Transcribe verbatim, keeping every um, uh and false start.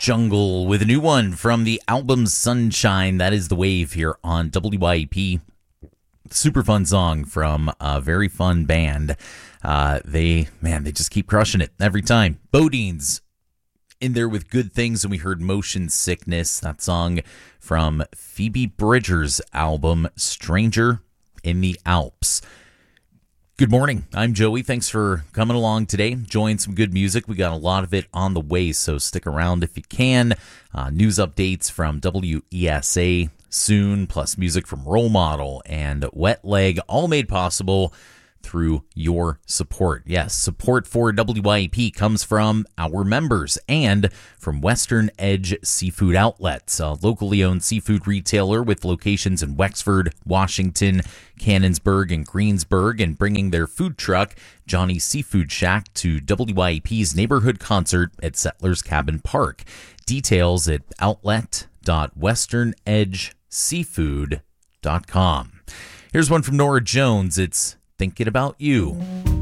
Jungle with a new one from the album Sunshine. That is The Wave here on W Y E P. Super fun song from a very fun band. Uh, they, man, they just keep crushing it every time. Bodines in there with Good Things, and we heard Motion Sickness, that song from Phoebe Bridgers' album Stranger in the Alps. Good morning. I'm Joey. Thanks for coming along today. Enjoying some good music. We got a lot of it on the way, so stick around if you can. Uh, news updates from W E S A soon, plus music from Role Model and Wet Leg, all made possible through your support. Yes, support for W Y E P comes from our members and from Western Edge Seafood Outlets, a locally owned seafood retailer with locations in Wexford, Washington, Canonsburg, and Greensburg, and bringing their food truck, Johnny's Seafood Shack, to W Y E P's neighborhood concert at Settlers Cabin Park. Details at outlet dot western edge seafood dot com. Here's one from Nora Jones. It's Thinking About You.